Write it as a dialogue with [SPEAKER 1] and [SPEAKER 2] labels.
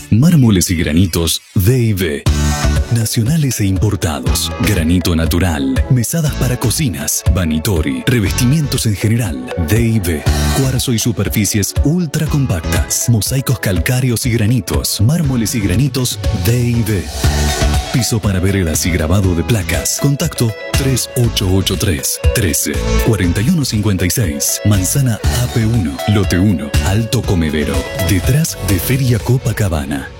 [SPEAKER 1] Mármoles y granitos D&B. Nacionales e importados. Granito natural. Mesadas para cocinas. Vanitori. Revestimientos en general. D&B. Cuarzo y superficies ultra compactas. Mosaicos calcáreos y granitos. Mármoles y granitos D&B. Piso para veredas y grabado de placas. Contacto 3883 13 4156. Manzana AP1, Lote 1, Alto Comedero. Detrás de Feria Copacabana.